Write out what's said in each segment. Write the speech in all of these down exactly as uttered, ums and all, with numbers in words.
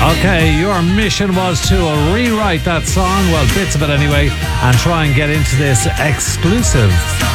Okay, your mission was to rewrite that song, well, bits of it anyway, and try and get into this exclusive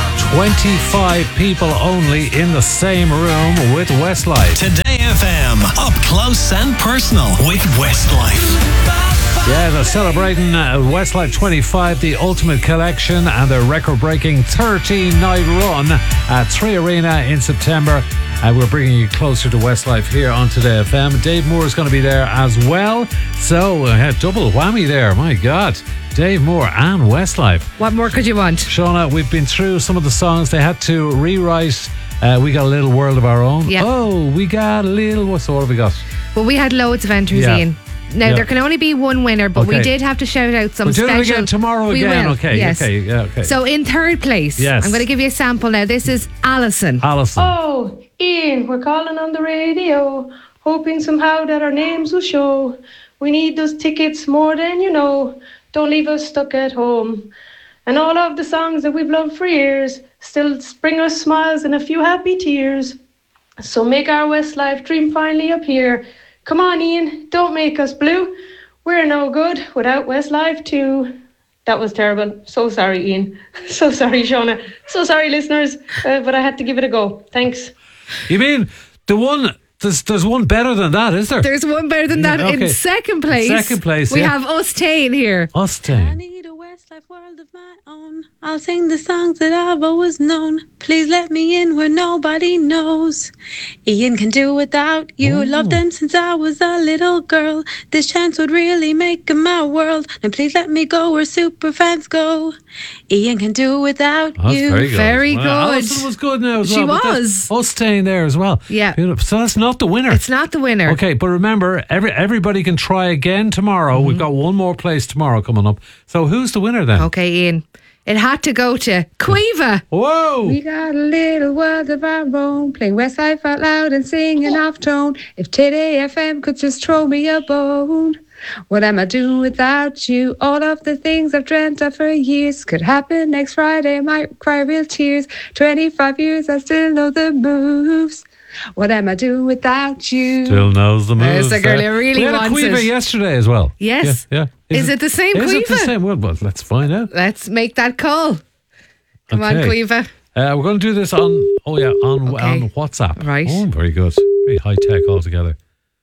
twenty-five people only in the same room with Westlife. Today F M, up close and personal with Westlife. Yeah, they're celebrating uh, Westlife twenty-five, the ultimate collection, and their record-breaking thirteen-night run at Three Arena in September. And we're bringing you closer to Westlife here on Today F M. Dave Moore is going to be there as well. So, uh, double whammy there. My God. Dave Moore and Westlife. What more could you want? Shauna, we've been through some of the songs they had to rewrite. Uh, we got a little world of our own. Yeah. Oh, we got a little... What sort have we got? Well, we had loads of entries Yeah. in. Now, Yeah. there can only be one winner, but Okay. we did have to shout out some We'll do special... it again tomorrow We again. will, Okay, yes. okay, yeah, okay. So, in third place, Yes. I'm going to give you a sample now. This is Alison. Alison. Oh, Ian, we're calling on the radio, hoping somehow that our names will show. We need those tickets more than you know. Don't leave us stuck at home. And all of the songs that we've loved for years still bring us smiles and a few happy tears. So make our Westlife dream finally appear. Come on, Ian, don't make us blue. We're no good without Westlife too. That was terrible. So sorry, Ian. So sorry, Shauna. So sorry, listeners. Uh, but I had to give it a go. Thanks. You mean the one... There's, there's one better than that, is there? There's one better than that. Yeah, okay. In second place, Second place, we yeah. have Ustain here. I Ustain. need a Westlife world of my own. I'll sing the songs that I've always known. Please let me in where nobody knows. Ian can do without you. Ooh. Loved him since I was a little girl. This chance would really make him my world. And please let me go where super fans go. Ian can do without That's you. very good. Very Well, good. Alison was good now as She well. but was. that's Ustain there as well. Yeah. Beautiful. So that's not the winner. It's not the winner. Okay, but remember, every everybody can try again tomorrow. Mm-hmm. We've got one more place tomorrow coming up. So who's the winner then? Okay, Ian. It had to go to Quiva. Whoa! We got a little world of our own, playing Westlife out loud and singing off tone. If Today F M could just throw me a bone, what am I doing without you? All of the things I've dreamt of for years could happen next Friday. I might cry real tears. twenty-five years, I still know the moves. What am I doing without you? Still knows the moves. There's the girl there. who really we had wants a Quiva it. yesterday as well. Yes. Yeah. yeah. Is it the same Is it the Quiva? same? Well, well, let's find out. Let's make that call. Come on, Okay. Quiva. Uh, we're going to do this on. Oh yeah, on Okay. on WhatsApp. Right. Oh, very good. Very high tech altogether.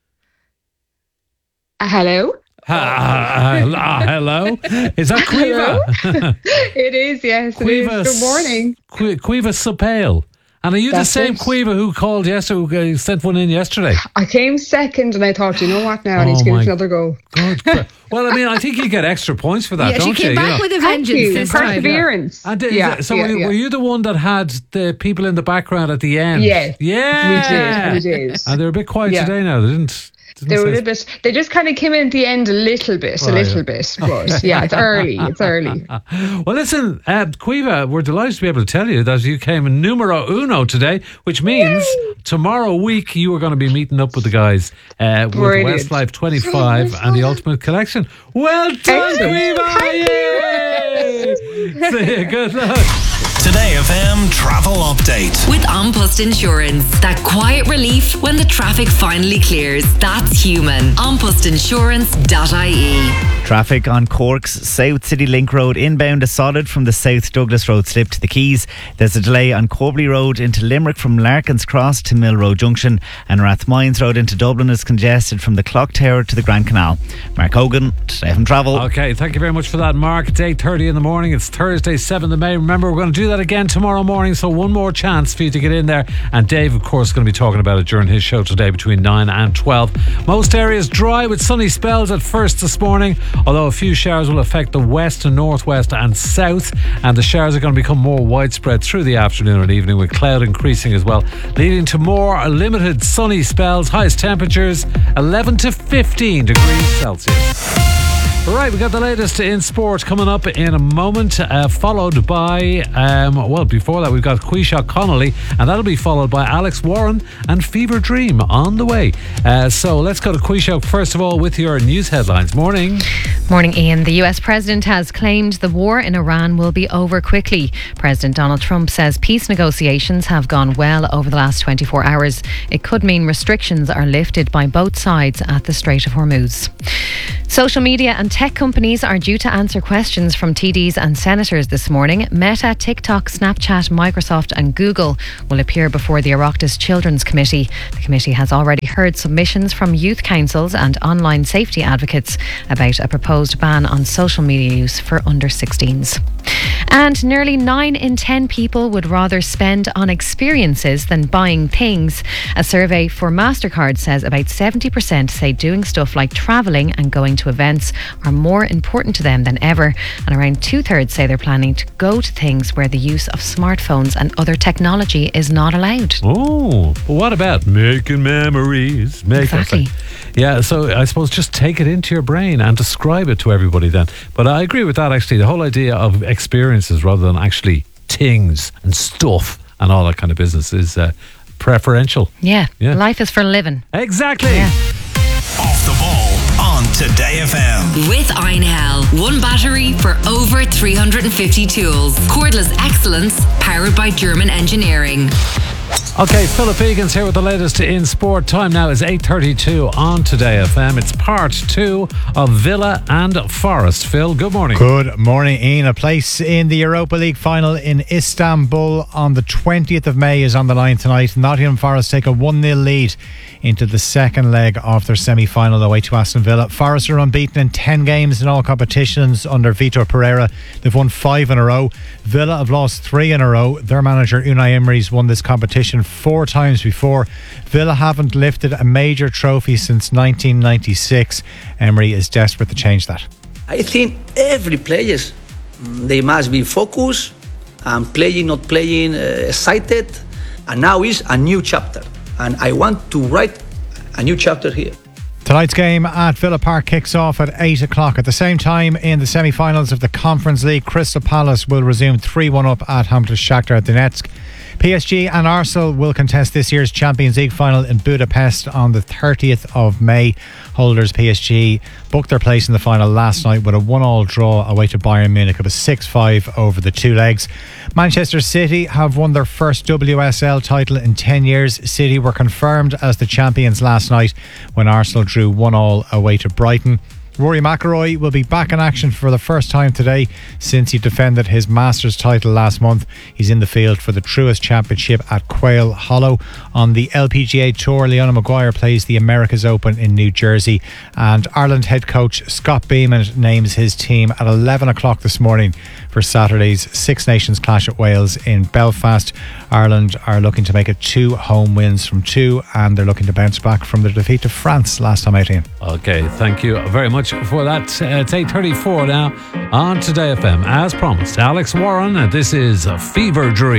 Uh, hello? Ah, ah, hello. Is that Quiva? It is, yes. Quiva. Good morning. Qu- Quiva Supale. And are you That's the same it. Quiva who called yesterday? Who uh, sent one in yesterday? I came second and I thought, you know what now? I need Oh to give my it another go. Good. cra- Well, I mean, I think you get extra points for that, Yeah, don't she came you? back You know? with a Thank vengeance you. this time. Perseverance. And did- yeah, so yeah, were, you, yeah. were you the one that had the people in the background at the end? Yes. Yeah. We did, we did. And they're a bit quiet Yeah. today now. They didn't. didn't They were a say- little bit, they just kind of came in at the end a little bit, Oh, a little yeah. bit. But yeah, it's early, it's early. Well, listen, uh, Quiva, we're delighted to be able to tell you that you came numero uno today, which means tomorrow week you are going to be meeting up with the guys uh, with Brilliant. Westlife twenty-five and the Ultimate Collection. Well done, Excellent. Quiva! Yay! See you, good luck. Today F M travel update. With An Post Insurance. That quiet relief when the traffic finally clears. That's human. an post insurance dot I E. Traffic on Cork's South City Link Road inbound is solid from the South Douglas Road slip to the Quays. There's a delay on Cobley Road into Limerick from Larkins Cross to Mill Road Junction, and Rathmines Road into Dublin is congested from the Clock Tower to the Grand Canal. Mark Hogan, Today F M Travel. Okay, thank you very much for that, Mark. It's eight thirty in the morning. It's Thursday, seventh of May. Remember, we're going to do that again tomorrow morning, so one more chance for you to get in there. And Dave, of course, is going to be talking about it during his show today between nine and twelve. Most areas dry with sunny spells at first this morning, although a few showers will affect the west and northwest and south, and the showers are going to become more widespread through the afternoon and evening, with cloud increasing as well, leading to more limited sunny spells. Highest temperatures eleven to fifteen degrees Celsius. Right, we got the latest in sport coming up in a moment, uh, followed by, um, well, before that, we've got Quisha Connolly, and that'll be followed by Alex Warren and Fever Dream on the way. Uh, so let's go to Quisha, first of all, with your news headlines. Morning. Morning, Ian. The U S president has claimed the war in Iran will be over quickly. President Donald Trump says peace negotiations have gone well over the last twenty-four hours. It could mean restrictions are lifted by both sides at the Strait of Hormuz. Social media and tech companies are due to answer questions from T Ds and senators this morning. Meta, TikTok, Snapchat, Microsoft and Google will appear before the Oireachtas Children's Committee. The committee has already heard submissions from youth councils and online safety advocates about a proposed ban on social media use for under sixteens. And nearly nine in ten people would rather spend on experiences than buying things. A survey for MasterCard says about seventy percent say doing stuff like travelling and going to events are more important to them than ever. And around two-thirds say they're planning to go to things where the use of smartphones and other technology is not allowed. Oh, but what about making memories? Make Exactly. Yeah, so I suppose just take it into your brain and describe it to everybody then. But I agree with that, actually. The whole idea of experiences rather than actually things and stuff and all that kind of business is uh, preferential. Yeah, Yeah. life is for living. Exactly. Yeah. Off the ball on Today F M. With Einhell, one battery for over three hundred fifty tools. Cordless excellence powered by German engineering. Okay, Philip Egan's here with the latest in sport. Time now is eight thirty-two on Today F M. It's part two of Villa and Forest. Phil, good morning. Good morning, Ian. A place in the Europa League final in Istanbul on the twentieth of May is on the line tonight. Nottingham Forest take a one nil lead into the second leg of their semi-final away to Aston Villa. Forest are unbeaten in ten games in all competitions under Vitor Pereira. They've won five in a row. Villa have lost three in a row. Their manager Unai Emery's won this competition four times before. Villa haven't lifted a major trophy since nineteen ninety-six. Emery is desperate to change that. I think every players, they must be focused and playing, not playing, uh, excited. And now is a new chapter. And I want to write a new chapter here. Tonight's game at Villa Park kicks off at eight o'clock. At the same time, in the semi-finals of the Conference League, Crystal Palace will resume three one up at home to Shakhtar Donetsk. P S G and Arsenal will contest this year's Champions League final in Budapest on the thirtieth of May. Holders P S G booked their place in the final last night with a one all draw away to Bayern Munich. It was six five over the two legs. Manchester City have won their first W S L title in ten years. City were confirmed as the champions last night when Arsenal drew one all away to Brighton. Rory McIlroy will be back in action for the first time today since he defended his Masters title last month. He's in the field for the Truist Championship at Quail Hollow. On the L P G A Tour, Leona Maguire plays the America's Open in New Jersey, and Ireland head coach Scott Beeman names his team at eleven o'clock this morning for Saturday's Six Nations clash at Wales in Belfast. Ireland are looking to make it two home wins from two, and they're looking to bounce back from their defeat to France last time out, Ian. Okay, thank you very much for that. Uh, it's eight thirty-four now on Today F M. As promised, Alex Warren, and this is Fever Dream.